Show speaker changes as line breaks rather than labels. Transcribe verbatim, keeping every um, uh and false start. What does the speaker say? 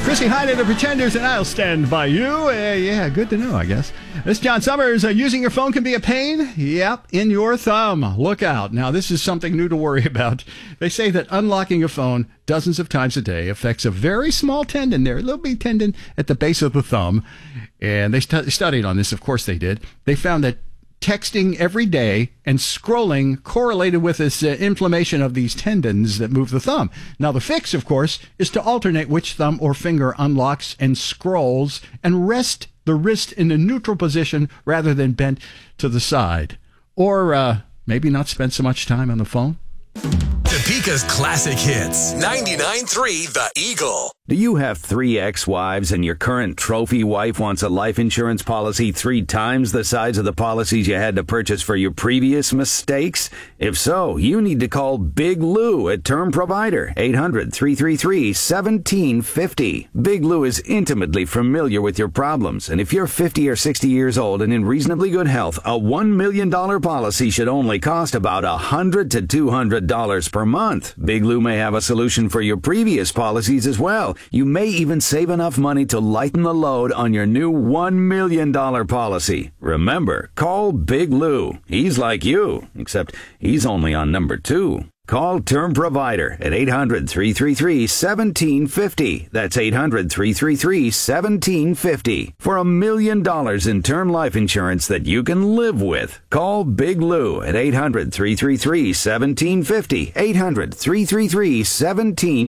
Chrissy Hynde and the Pretenders, and I'll stand by you. Uh, yeah, good to know, I guess. This is John Summers. Uh, using your phone can be a pain. Yep, in your thumb. Look out. Now, this is something new to worry about. They say that unlocking a phone dozens of times a day affects a very small tendon there, a little bitty tendon at the base of the thumb. And they stu- studied on this. Of course they did. They found that texting every day and scrolling correlated with this uh, inflammation of these tendons that move the thumb. Now, the fix, of course, is to alternate which thumb or finger unlocks and scrolls and rest the wrist in a neutral position rather than bent to the side. Or uh, maybe not spend so much time on the phone.
Topeka's classic hits. ninety-nine point three The Eagle.
Do you have three ex-wives and your current trophy wife wants a life insurance policy three times the size of the policies you had to purchase for your previous mistakes? If so, you need to call Big Lou at Term Provider, eight hundred, three three three, one seven five zero. Big Lou is intimately familiar with your problems, and if you're fifty or sixty years old and in reasonably good health, a one million dollars policy should only cost about one hundred to two hundred dollars per month. Big Lou may have a solution for your previous policies as well. You may even save enough money to lighten the load on your new one million dollars policy. Remember, call Big Lou. He's like you, except he's only on number two. Call Term Provider at eight hundred, three three three, one seven five zero. That's eight hundred, three three three, one seven five zero. For a million dollars in term life insurance that you can live with. Call Big Lou at eight hundred, three three three, one seven five zero. eight hundred, three three three, one seven five zero.